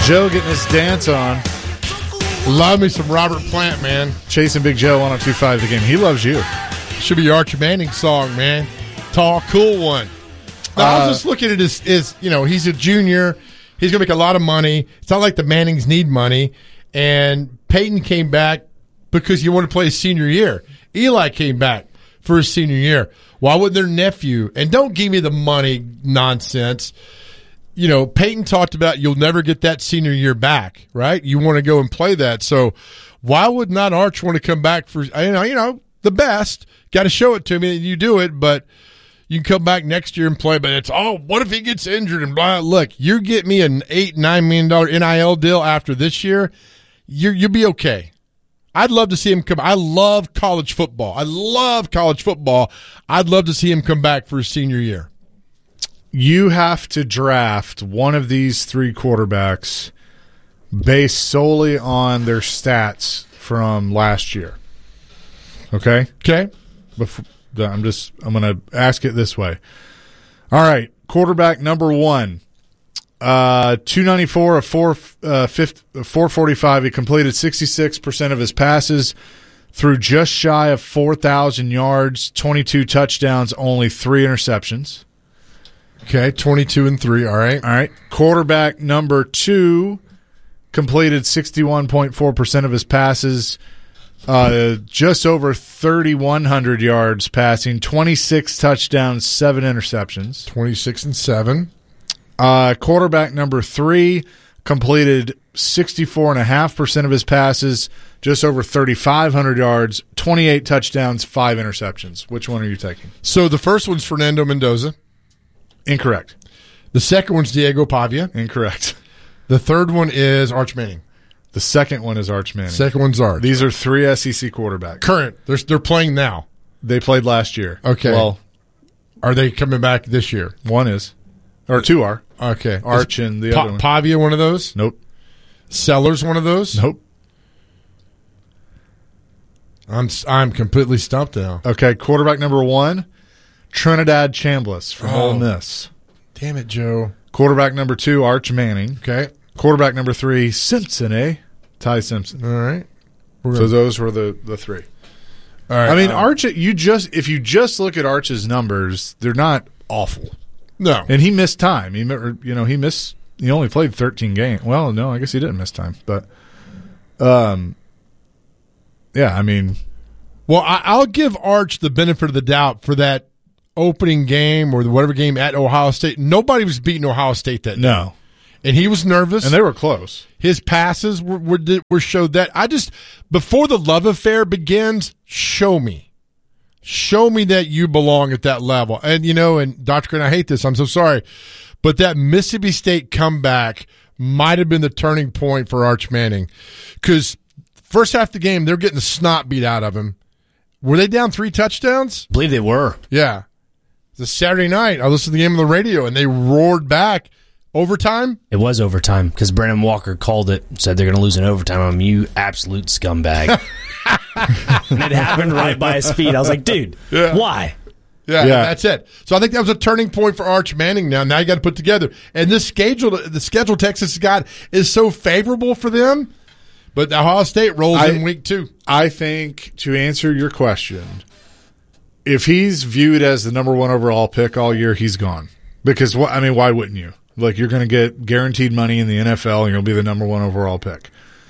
Joe getting his dance on. Love me some Robert Plant, man. Chasing Big Joe 102.5 The Game. He loves you. Should be your Arch Manning song, man. Tall, cool one. Now, I was just looking at his, he's a junior. He's going to make a lot of money. It's not like the Mannings need money. And Peyton came back because he wanted to play his senior year. Eli came back for his senior year. Why would their nephew? And don't give me the money nonsense. Peyton talked about you'll never get that senior year back, right? You want to go and play that. So why would not Arch want to come back for, the best? Got to show it to me that you do it, but you can come back next year and play. But it's, what if he gets injured and blah? Look, you get me an $8-9 million NIL deal after this year, you'll be okay. I'd love to see him come. I love college football. I'd love to see him come back for his senior year. You have to draft one of these three quarterbacks based solely on their stats from last year. Okay? Okay. I'm going to ask it this way. All right, quarterback number 1. 294 of 445. He completed 66% of his passes, threw just shy of 4,000 yards, 22 touchdowns, only 3 interceptions. Okay, 22-3. All right. Quarterback number 2 completed 61.4% of his passes, just over 3,100 yards passing, 26 touchdowns, 7 interceptions. 26-7. Quarterback number 3 completed 64.5% of his passes, just over 3,500 yards, 28 touchdowns, 5 interceptions. Which one are you taking? So the first one's Fernando Mendoza. Incorrect. The second one's Diego Pavia. Incorrect. The third one is Arch Manning. The second one is Arch Manning. Second one's Arch. These are 3 SEC quarterbacks. Current. They're playing now. They played last year. Okay. Well, are they coming back this year? One is. Or 2 are. Okay. Arch and the other one. Pavia one of those? Nope. Sellers one of those? Nope. I'm completely stumped now. Okay, quarterback number 1, Trinidad Chambliss from Ole Miss. Damn it, Joe. Quarterback number 2, Arch Manning. Okay. Quarterback number 3, Simpson, Ty Simpson. All right. So those were the 3. All right. I mean, Arch, if you just look at Arch's numbers, they're not awful. No. And he missed time. He only played 13 games. Well, no, I guess he didn't miss time. But, yeah, I mean. Well, I'll give Arch the benefit of the doubt for that opening game or whatever game at Ohio State. Nobody was beating Ohio State that day. No. And he was nervous. And they were close. His passes were showed that. Before the love affair begins, show me. Show me that you belong at that level. And, and Dr. Green, I hate this. I'm so sorry. But that Mississippi State comeback might have been the turning point for Arch Manning. Because first half of the game, they're getting the snot beat out of him. Were they down 3 touchdowns? I believe they were. Yeah. The Saturday night, I listened to the game on the radio, and they roared back. Overtime? It was overtime because Brandon Walker called it, said they're going to lose in overtime. I'm you absolute scumbag. And it happened right by his feet. I was like, dude, why? Yeah, that's it. So I think that was a turning point for Arch Manning now. Now you got to put together. And the schedule Texas has got is so favorable for them. But Ohio State rolls in week 2. I think, to answer your question, if he's viewed as the number 1 overall pick all year, he's gone. Because, why wouldn't you? Like, you're going to get guaranteed money in the NFL, and you'll be the number 1 overall pick.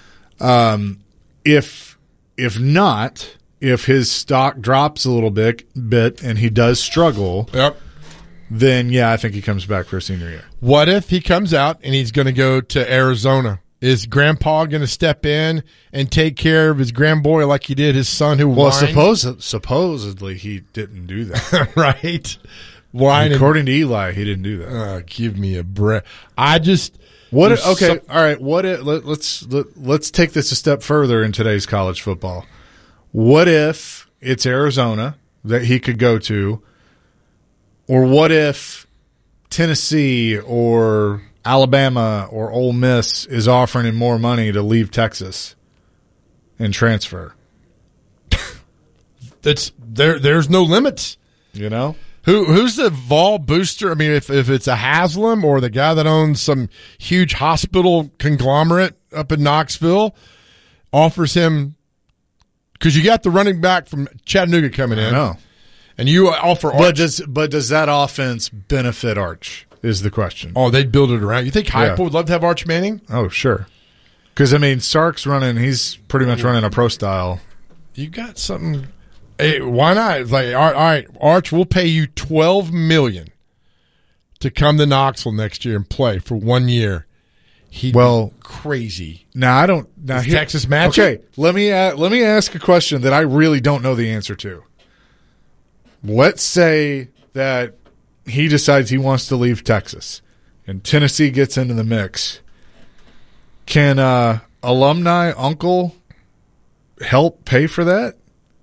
If not, if his stock drops a little bit and he does struggle, then, I think he comes back for a senior year. What if he comes out and he's going to go to Arizona? Is Grandpa going to step in and take care of his grandboy like he did his son who whined? Well, supposedly he didn't do that. Right? According to Eli, he didn't do that. Give me a breath. All right. Let's take this a step further in today's college football. What if it's Arizona that he could go to, or what if Tennessee or Alabama or Ole Miss is offering him more money to leave Texas and transfer? There's no limits. Who's the Vol booster? I mean, if it's a Haslam or the guy that owns some huge hospital conglomerate up in Knoxville offers him, because you got the running back from Chattanooga coming in. I know. And you offer Arch. But does that offense benefit Arch is the question. Oh, they'd build it around. You think Heupel would love to have Arch Manning? Oh, sure. Because, I mean, Sark's he's pretty much running a pro style. You got something. Hey, why not? It's like, all right, Arch, we'll pay you $12 million to come to Knoxville next year and play for 1 year. He'd be crazy. Now I don't. Now Is Texas match? Okay, let me ask a question that I really don't know the answer to. Let's say that he decides he wants to leave Texas, and Tennessee gets into the mix. Can alumni uncle help pay for that,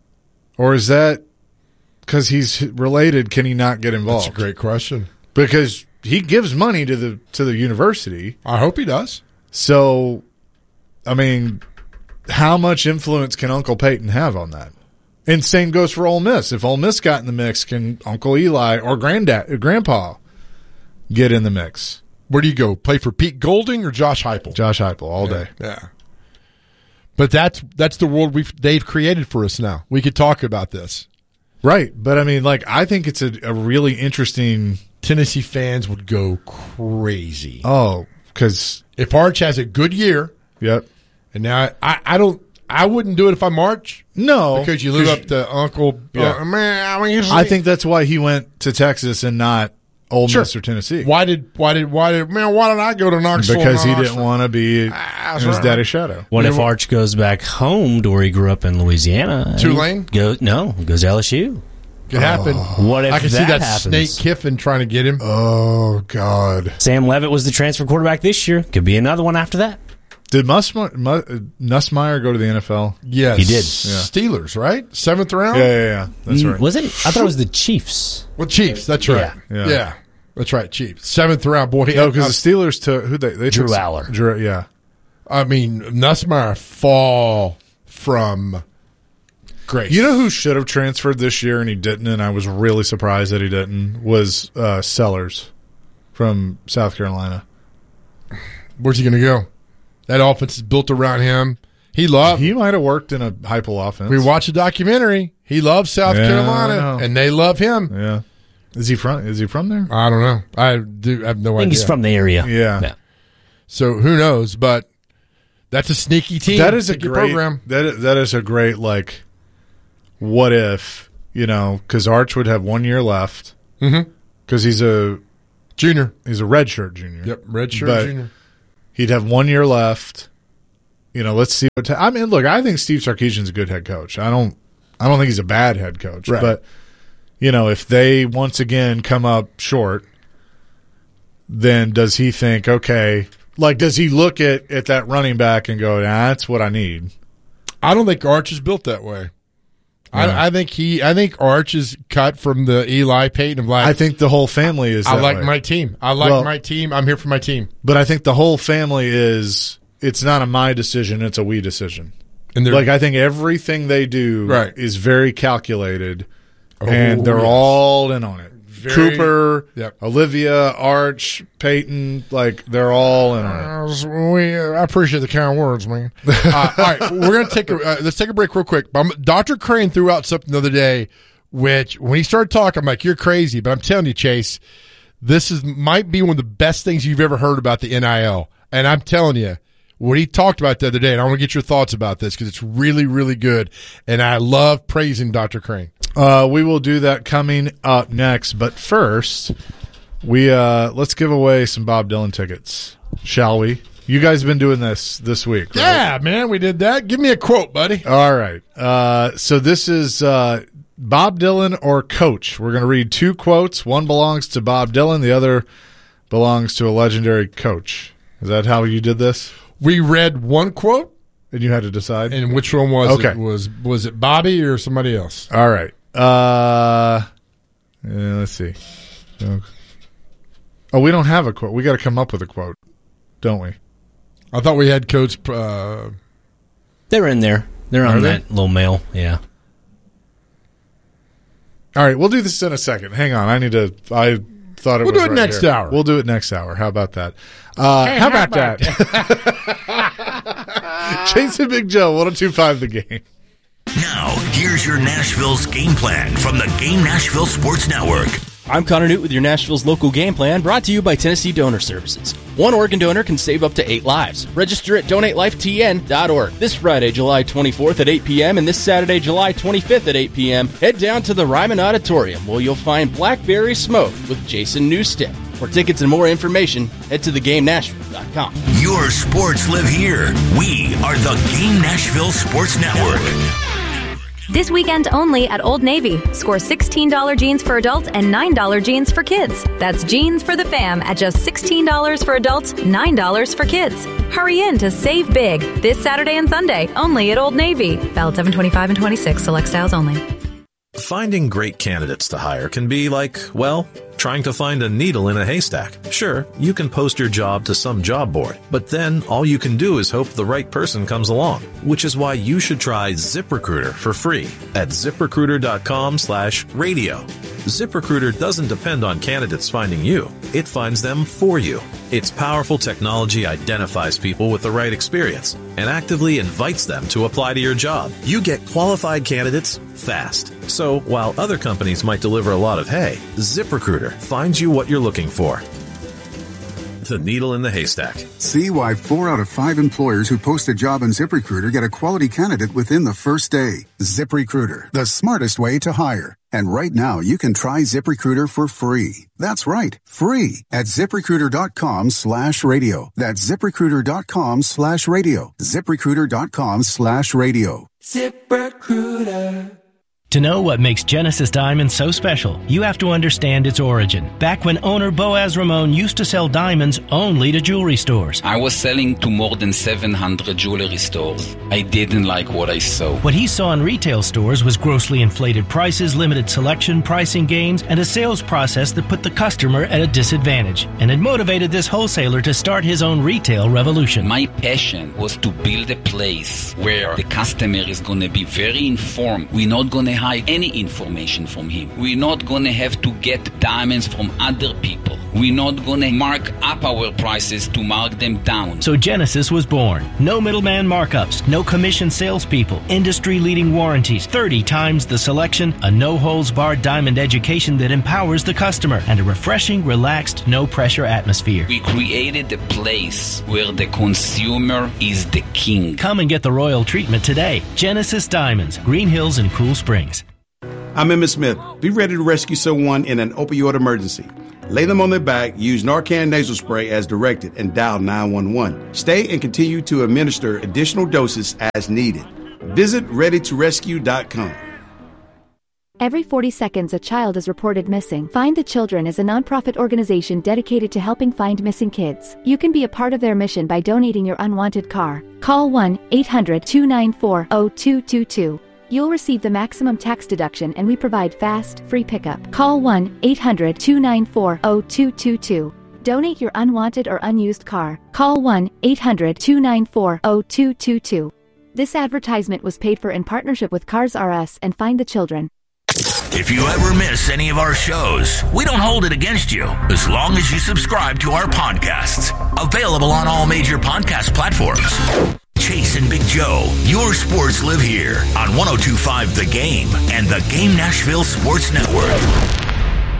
or is that because he's related? Can he not get involved? That's a great question. Because he gives money to the university. I hope he does. So, I mean, how much influence can Uncle Peyton have on that? And same goes for Ole Miss. If Ole Miss got in the mix, can Uncle Eli or Grandpa get in the mix? Where do you go? Play for Pete Golding or Josh Heupel? Josh Heupel all day. Yeah. But that's the world they've created for us now. We could talk about this. Right. But, I mean, like, I think it's a really interesting – Tennessee fans would go crazy. Oh, because if Arch has a good year, yep. And now I wouldn't do it if I'm Arch. No, because you live up to Uncle. Yeah. I think that's why he went to Texas and not Ole Miss or Tennessee. Why did I go to Knoxville? Because he didn't want to be in his daddy's shadow. What if Arch goes back home to where he grew up in Louisiana? Tulane? Goes to LSU. Could happen. What if I can see that happens? Snake Kiffin trying to get him. Oh, God. Sam Levitt was the transfer quarterback this year. Could be another one after that. Did Nussmeier go to the NFL? Yes. He did. Yeah. Steelers, right? 7th round? Yeah. That's right. Was it? I thought it was the Chiefs. Well, Chiefs. That's right. Yeah. That's right, Chiefs. 7th round. Boy, no, because the Steelers took – who they Drew took? Aller. Yeah. I mean, Nussmeier fall from – grace. You know who should have transferred this year and he didn't, and I was really surprised that he didn't, was Sellers from South Carolina. Where's he going to go? That offense is built around him. He might have worked in a Heupel offense. We watched a documentary. He loves South Carolina, and they love him. Yeah. Is he from there? I don't know. I have no idea. I think he's from the area. Yeah. So who knows? But that's a sneaky team. That is a great program. That is a great, like, what if, because Arch would have 1 year left because he's a junior. He's a redshirt junior. Yep, redshirt junior. He'd have 1 year left. Let's see what. I mean, look, I think Steve Sarkisian's a good head coach. I don't think he's a bad head coach. Right. But if they once again come up short, then does he think, okay, like, does he look at that running back and go, that's what I need? I don't think Arch is built that way. I think Arch is cut from the Eli Peyton of like. I think the whole family is. I like way. my team. My team. I'm here for my team. But I think the whole family is. It's not a my decision. It's a we decision. And I think everything they do is very calculated, and they're all in on it. Cooper, Olivia, Arch, Peyton, like they're all in on it. I appreciate the kind words, man. All right, we're gonna let's take a break real quick. Dr. Crane threw out something the other day, which when he started talking, I'm like, "You're crazy," but I'm telling you, Chase, this might be one of the best things you've ever heard about the NIL, and I'm telling you. What he talked about the other day, and I want to get your thoughts about this because it's really, really good, and I love praising Dr. Crane. We will do that coming up next, but first, let's give away some Bob Dylan tickets, shall we? You guys have been doing this week, right? Yeah, man, we did that. Give me a quote, buddy. All right. So this is Bob Dylan or Coach. We're going to read two quotes. One belongs to Bob Dylan. The other belongs to a legendary coach. Is that how you did this? We read one quote, and you had to decide. And which one was it? Was it Bobby or somebody else? All right. Let's see. Oh, we don't have a quote. We got to come up with a quote, don't we? I thought we had Coach. They're in there. They're on that little mail. Yeah. All right, we'll do this in a second. Hang on. I thought We'll do it next hour. We'll do it next hour. How about that? How about that? Jason Big Joe, 102.5 The Game. Now, here's your Nashville's game plan from the Game Nashville Sports Network. I'm Connor Newt with your Nashville's local game plan, brought to you by Tennessee Donor Services. One organ donor can save up to 8 lives. Register at donatelifetn.org. This Friday, July 24th at 8 p.m. and this Saturday, July 25th at 8 p.m., head down to the Ryman Auditorium where you'll find Blackberry Smoke with Jason Newsted. For tickets and more information, head to thegamenashville.com. Your sports live here. We are the Game Nashville Sports Network. This weekend only at Old Navy. Score $16 jeans for adults and $9 jeans for kids. That's jeans for the fam at just $16 for adults, $9 for kids. Hurry in to save big this Saturday and Sunday only at Old Navy. Valid 7/25 and 26. Select styles only. Finding great candidates to hire can be like, well, trying to find a needle in a haystack. Sure, you can post your job to some job board, but then all you can do is hope the right person comes along, which is why you should try ZipRecruiter for free at ZipRecruiter.com/radio. ZipRecruiter doesn't depend on candidates finding you. It finds them for you. Its powerful technology identifies people with the right experience and actively invites them to apply to your job. You get qualified candidates fast. So while other companies might deliver a lot of hay, ZipRecruiter finds you what you're looking for. The needle in the haystack. See why 4 out of 5 employers who post a job on ZipRecruiter get a quality candidate within the first day. ZipRecruiter, the smartest way to hire. And right now, you can try ZipRecruiter for free. That's right, free at ZipRecruiter.com/radio. That's ZipRecruiter.com/radio. ZipRecruiter.com/radio. ZipRecruiter. To know what makes Genesis Diamonds so special, you have to understand its origin. Back when owner Boaz Ramon used to sell diamonds only to jewelry stores. I was selling to more than 700 jewelry stores. I didn't like what I saw. What he saw in retail stores was grossly inflated prices, limited selection, pricing games, and a sales process that put the customer at a disadvantage. And it motivated this wholesaler to start his own retail revolution. My passion was to build a place where the customer is going to be very informed. We're not going to hide any information from him. We're not going to have to get diamonds from other people. We're not going to mark up our prices to mark them down. So Genesis was born. No middleman markups, no commission salespeople, industry-leading warranties, 30 times the selection, a no-holds-barred diamond education that empowers the customer, and a refreshing, relaxed, no-pressure atmosphere. We created a place where the consumer is the king. Come and get the royal treatment today. Genesis Diamonds, Green Hills and Cool Springs. I'm Emmitt Smith. Be ready to rescue someone in an opioid emergency. Lay them on their back, use Narcan nasal spray as directed, and dial 911. Stay and continue to administer additional doses as needed. Visit ReadyToRescue.com. Every 40 seconds, a child is reported missing. Find the Children is a nonprofit organization dedicated to helping find missing kids. You can be a part of their mission by donating your unwanted car. Call 1-800-294-0222. You'll receive the maximum tax deduction, and we provide fast, free pickup. Call 1-800-294-0222. Donate your unwanted or unused car. Call 1-800-294-0222. This advertisement was paid for in partnership with Cars R Us and Find the Children. If you ever miss any of our shows, we don't hold it against you as long as you subscribe to our podcasts. Available on all major podcast platforms. Chase and Big Joe, your sports live here on 102.5 The Game and the Game Nashville Sports Network.